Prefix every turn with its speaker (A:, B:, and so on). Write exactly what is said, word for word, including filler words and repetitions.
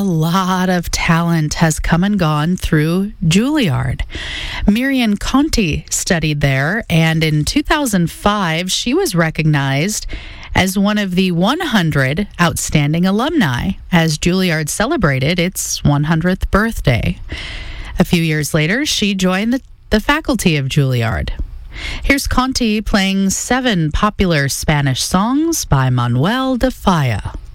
A: lot of talent has come and gone through Juilliard. Miriam Conti studied there, and in two thousand five, she was recognized as one of the one hundred outstanding alumni as Juilliard celebrated its one hundredth birthday. A few years later, she joined the, the faculty of Juilliard. Here's Conti playing seven popular Spanish songs by Manuel de Falla.